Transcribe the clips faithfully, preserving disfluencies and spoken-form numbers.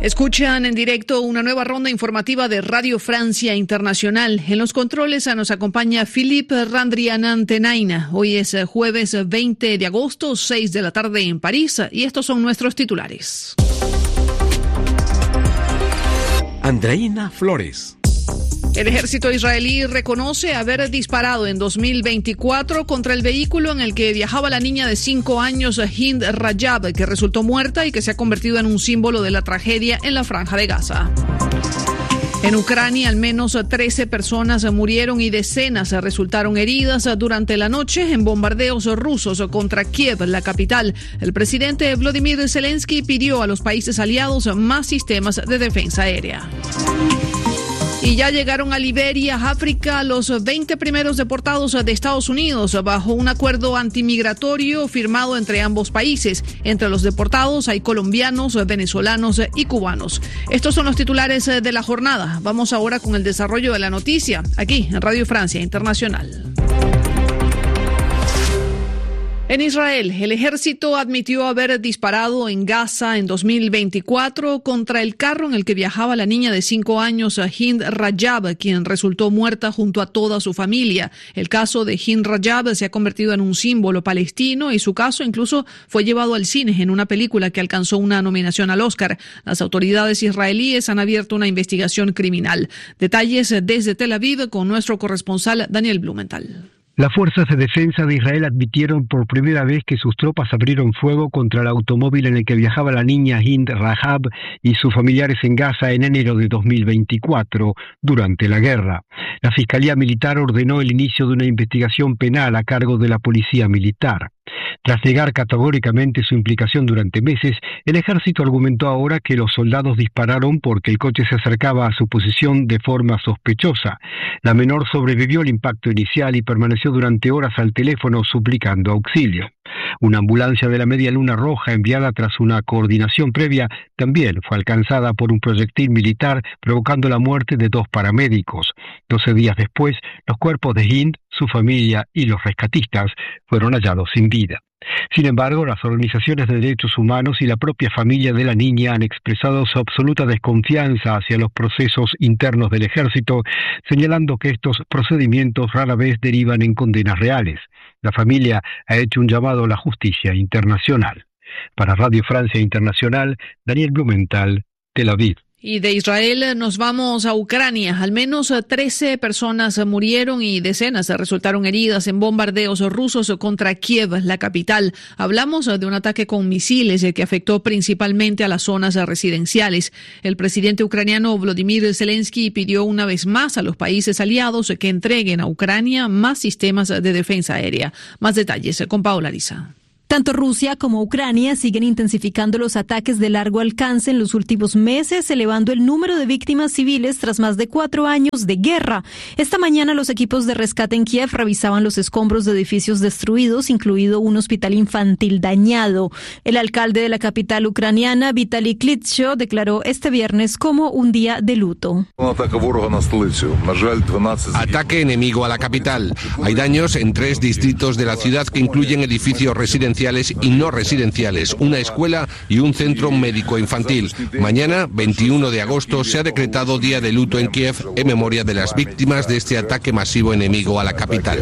Escuchan en directo una nueva ronda informativa de Radio Francia Internacional. En los controles nos acompaña Philippe Randrianantenaina. Hoy es jueves veinte de agosto, seis de la tarde en París, y estos son nuestros titulares. Andreina Flores. El ejército israelí reconoce haber disparado en dos mil veinticuatro contra el vehículo en el que viajaba la niña de cinco años Hind Rajab, que resultó muerta y que se ha convertido en un símbolo de la tragedia en la Franja de Gaza. En Ucrania, al menos trece personas murieron y decenas resultaron heridas durante la noche en bombardeos rusos contra Kiev, la capital. El presidente Volodymyr Zelensky pidió a los países aliados más sistemas de defensa aérea. Y ya llegaron a Liberia, África, los veinte primeros deportados de Estados Unidos bajo un acuerdo antimigratorio firmado entre ambos países. Entre los deportados hay colombianos, venezolanos y cubanos. Estos son los titulares de la jornada. Vamos ahora con el desarrollo de la noticia, aquí en Radio Francia Internacional. En Israel, el ejército admitió haber disparado en Gaza en dos mil veinticuatro contra el carro en el que viajaba la niña de cinco años, Hind Rajab, quien resultó muerta junto a toda su familia. El caso de Hind Rajab se ha convertido en un símbolo palestino y su caso incluso fue llevado al cine en una película que alcanzó una nominación al Oscar. Las autoridades israelíes han abierto una investigación criminal. Detalles desde Tel Aviv con nuestro corresponsal Daniel Blumenthal. Las fuerzas de defensa de Israel admitieron por primera vez que sus tropas abrieron fuego contra el automóvil en el que viajaba la niña Hind Rajab y sus familiares en Gaza en enero de dos mil veinticuatro, durante la guerra. La Fiscalía Militar ordenó el inicio de una investigación penal a cargo de la Policía Militar. Tras negar categóricamente su implicación durante meses, el ejército argumentó ahora que los soldados dispararon porque el coche se acercaba a su posición de forma sospechosa. La menor sobrevivió al impacto inicial y permaneció durante horas al teléfono suplicando auxilio. Una ambulancia de la Media Luna Roja enviada tras una coordinación previa también fue alcanzada por un proyectil militar, provocando la muerte de dos paramédicos. Doce días después, los cuerpos de Hind, su familia y los rescatistas fueron hallados sin vida. Sin embargo, las organizaciones de derechos humanos y la propia familia de la niña han expresado su absoluta desconfianza hacia los procesos internos del ejército, señalando que estos procedimientos rara vez derivan en condenas reales. La familia ha hecho un llamado a la justicia internacional. Para Radio Francia Internacional, Daniel Blumenthal, Tel Aviv. Y de Israel nos vamos a Ucrania. Al menos trece personas murieron y decenas resultaron heridas en bombardeos rusos contra Kiev, la capital. Hablamos de un ataque con misiles que afectó principalmente a las zonas residenciales. El presidente ucraniano Volodymyr Zelensky pidió una vez más a los países aliados que entreguen a Ucrania más sistemas de defensa aérea. Más detalles con Paola Ariza. Tanto Rusia como Ucrania siguen intensificando los ataques de largo alcance en los últimos meses, elevando el número de víctimas civiles tras más de cuatro años de guerra. Esta mañana los equipos de rescate en Kiev revisaban los escombros de edificios destruidos, incluido un hospital infantil dañado. El alcalde de la capital ucraniana, Vitaly Klitschko, declaró este viernes como un día de luto. Ataque enemigo a la capital. Hay daños en tres distritos de la ciudad que incluyen edificios residenciales y no residenciales, una escuela y un centro médico infantil. Mañana, veintiuno de agosto, se ha decretado día de luto en Kiev en memoria de las víctimas de este ataque masivo enemigo a la capital.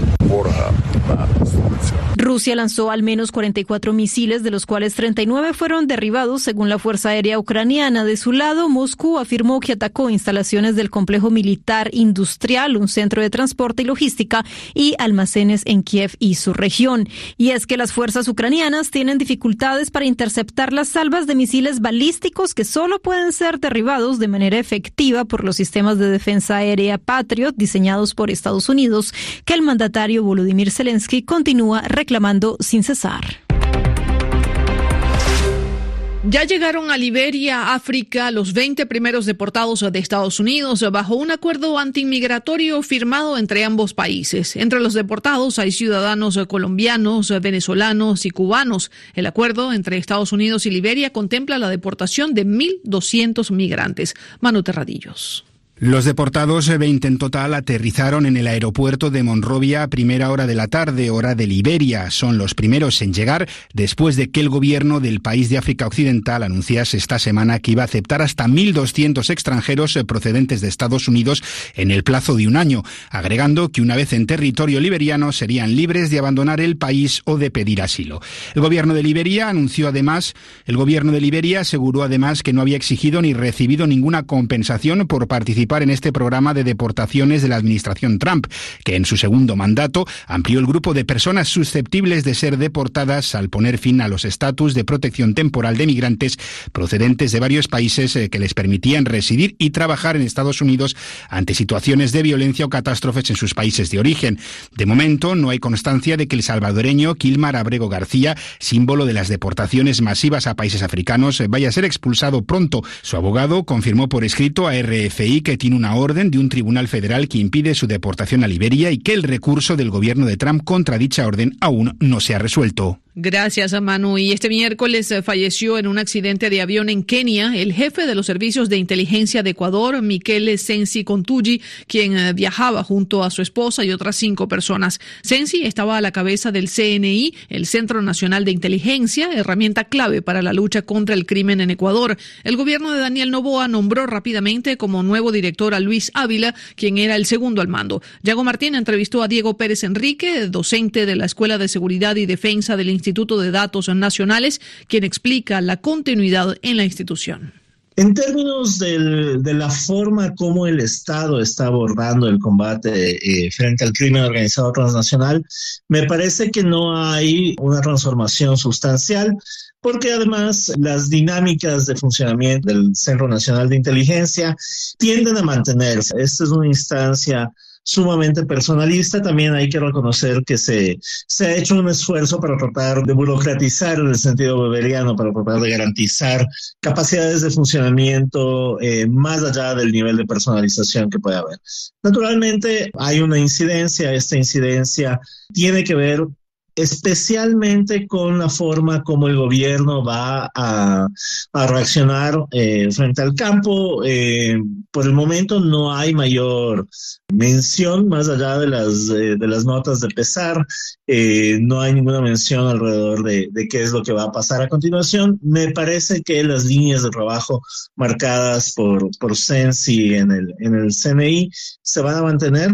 Rusia lanzó al menos cuarenta y cuatro misiles, de los cuales treinta y nueve fueron derribados, según la Fuerza Aérea Ucraniana. De su lado, Moscú afirmó que atacó instalaciones del complejo militar industrial, un centro de transporte y logística y almacenes en Kiev y su región. Y es que las fuerzas ucranianas tienen dificultades para interceptar las salvas de misiles balísticos que solo pueden ser derribados de manera efectiva por los sistemas de defensa aérea Patriot diseñados por Estados Unidos, que el mandatario Volodymyr Zelensky continúa reclamando sin cesar. Ya llegaron a Liberia, África, los veinte primeros deportados de Estados Unidos bajo un acuerdo antimigratorio firmado entre ambos países. Entre los deportados hay ciudadanos colombianos, venezolanos y cubanos. El acuerdo entre Estados Unidos y Liberia contempla la deportación de mil doscientos migrantes. Manu Terradillos. Los deportados, veinte en total, aterrizaron en el aeropuerto de Monrovia a primera hora de la tarde, hora de Liberia. Son los primeros en llegar después de que el gobierno del país de África Occidental anunciase esta semana que iba a aceptar hasta mil doscientos extranjeros procedentes de Estados Unidos en el plazo de un año, agregando que una vez en territorio liberiano serían libres de abandonar el país o de pedir asilo. El gobierno de Liberia anunció además, el gobierno de Liberia aseguró además que no había exigido ni recibido ninguna compensación por participar en este programa de deportaciones de la administración Trump, que en su segundo mandato amplió el grupo de personas susceptibles de ser deportadas al poner fin a los estatus de protección temporal de migrantes procedentes de varios países que les permitían residir y trabajar en Estados Unidos ante situaciones de violencia o catástrofes en sus países de origen. De momento, no hay constancia de que el salvadoreño Kilmar Abrego García, símbolo de las deportaciones masivas a países africanos, vaya a ser expulsado pronto. Su abogado confirmó por escrito a R F I que tiene una orden de un tribunal federal que impide su deportación a Liberia y que el recurso del gobierno de Trump contra dicha orden aún no se ha resuelto. Gracias, Manu. Y este miércoles falleció en un accidente de avión en Kenia el jefe de los servicios de inteligencia de Ecuador, Michele Sensi Contugi, quien viajaba junto a su esposa y otras cinco personas. Sensi estaba a la cabeza del C N I, el Centro Nacional de Inteligencia, herramienta clave para la lucha contra el crimen en Ecuador. El gobierno de Daniel Noboa nombró rápidamente como nuevo director a Luis Ávila, quien era el segundo al mando. Yago Martín entrevistó a Diego Pérez Enrique, docente de la Escuela de Seguridad y Defensa del Instituto de Datos Nacionales, quien explica la continuidad en la institución. En términos del, de la forma como el Estado está abordando el combate eh, frente al crimen organizado transnacional, me parece que no hay una transformación sustancial, porque además las dinámicas de funcionamiento del Centro Nacional de Inteligencia tienden a mantenerse. Esta es una instancia sumamente personalista. También hay que reconocer que se, se ha hecho un esfuerzo para tratar de burocratizar en el sentido weberiano, para tratar de garantizar capacidades de funcionamiento eh, más allá del nivel de personalización que puede haber. Naturalmente hay una incidencia, esta incidencia tiene que ver especialmente con la forma como el gobierno va a, a reaccionar eh, frente al campo. Eh, por el momento no hay mayor mención, más allá de las, eh, de las notas de pesar, eh, no hay ninguna mención alrededor de, de qué es lo que va a pasar a continuación. Me parece que las líneas de trabajo marcadas por, por Sensi en el, en el C N I se van a mantener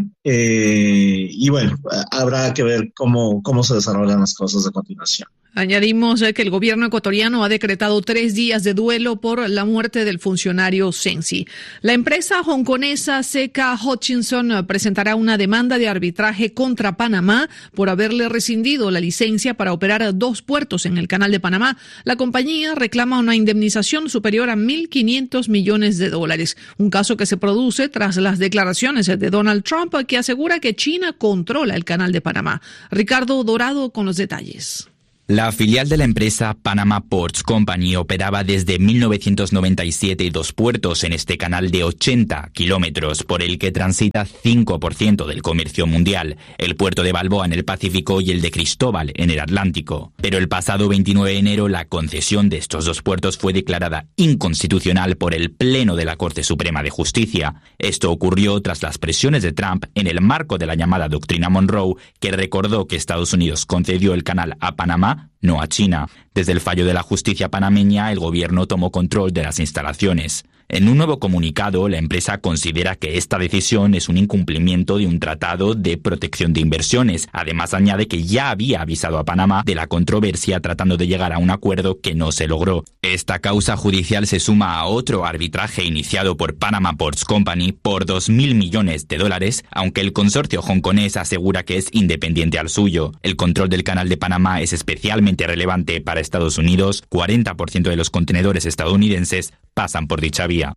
eh, y bueno, habrá que ver cómo, cómo se desarrollan las cosas a continuación. Añadimos que el gobierno ecuatoriano ha decretado tres días de duelo por la muerte del funcionario Sensi. La empresa hongkonesa C K Hutchison presentará una demanda de arbitraje contra Panamá por haberle rescindido la licencia para operar dos puertos en el Canal de Panamá. La compañía reclama una indemnización superior a mil quinientos millones de dólares, un caso que se produce tras las declaraciones de Donald Trump, que asegura que China controla el Canal de Panamá. Ricardo Dorado con los detalles. La filial de la empresa Panama Ports Company operaba desde mil novecientos noventa y siete dos puertos en este canal de ochenta kilómetros por el que transita cinco por ciento del comercio mundial, el puerto de Balboa en el Pacífico y el de Cristóbal en el Atlántico. Pero el pasado veintinueve de enero la concesión de estos dos puertos fue declarada inconstitucional por el Pleno de la Corte Suprema de Justicia. Esto ocurrió tras las presiones de Trump en el marco de la llamada Doctrina Monroe, que recordó que Estados Unidos concedió el canal a Panamá, no a China. Desde el fallo de la justicia panameña, el gobierno tomó control de las instalaciones. En un nuevo comunicado, la empresa considera que esta decisión es un incumplimiento de un tratado de protección de inversiones. Además, añade que ya había avisado a Panamá de la controversia tratando de llegar a un acuerdo que no se logró. Esta causa judicial se suma a otro arbitraje iniciado por Panama Ports Company por dos mil millones de dólares, aunque el consorcio hongkonés asegura que es independiente al suyo. El control del Canal de Panamá es especialmente relevante para Estados Unidos. cuarenta por ciento de los contenedores estadounidenses pasan por dicha vía.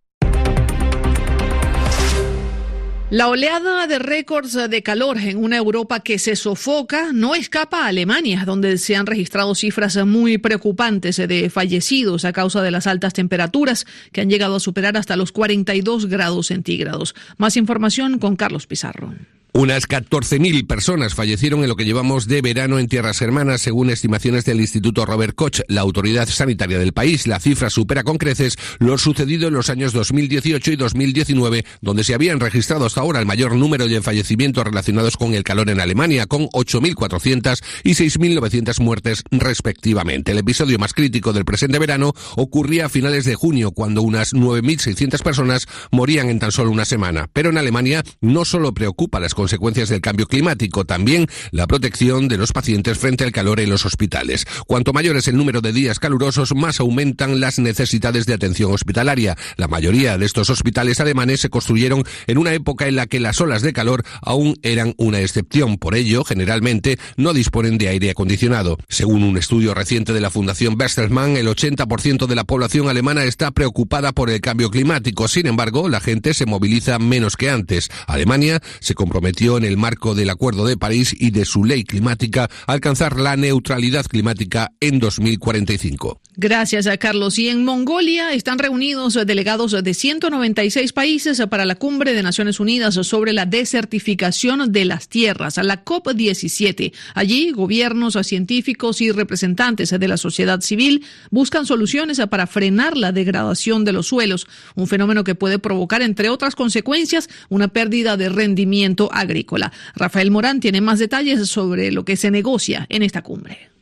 La oleada de récords de calor en una Europa que se sofoca no escapa a Alemania, donde se han registrado cifras muy preocupantes de fallecidos a causa de las altas temperaturas que han llegado a superar hasta los cuarenta y dos grados centígrados. Más información con Carlos Pizarro. Unas catorce mil personas fallecieron en lo que llevamos de verano en tierras hermanas, según estimaciones del Instituto Robert Koch, la autoridad sanitaria del país. La cifra supera con creces lo sucedido en los años dos mil dieciocho y dos mil diecinueve, donde se habían registrado hasta ahora el mayor número de fallecimientos relacionados con el calor en Alemania, con ocho mil cuatrocientas y seis mil novecientas muertes respectivamente. El episodio más crítico del presente verano ocurría a finales de junio, cuando unas nueve mil seiscientas personas morían en tan solo una semana. Pero en Alemania no solo preocupa las consecuencias del cambio climático, también la protección de los pacientes frente al calor en los hospitales. Cuanto mayor es el número de días calurosos, más aumentan las necesidades de atención hospitalaria. La mayoría de estos hospitales alemanes se construyeron en una época en la que las olas de calor aún eran una excepción. Por ello, generalmente, no disponen de aire acondicionado. Según un estudio reciente de la Fundación Bertelsmann, el ochenta por ciento de la población alemana está preocupada por el cambio climático. Sin embargo, la gente se moviliza menos que antes. Alemania se comprometió en el marco del Acuerdo de París y de su ley climática a alcanzar la neutralidad climática en dos mil cuarenta y cinco. Gracias a Carlos. Y en Mongolia están reunidos delegados de ciento noventa y seis países para la Cumbre de Naciones Unidas sobre la desertificación de las tierras, la COP diecisiete. Allí, gobiernos, científicos y representantes de la sociedad civil buscan soluciones para frenar la degradación de los suelos, un fenómeno que puede provocar, entre otras consecuencias, una pérdida de rendimiento agrícola. Rafael Morán tiene más detalles sobre lo que se negocia en esta cumbre.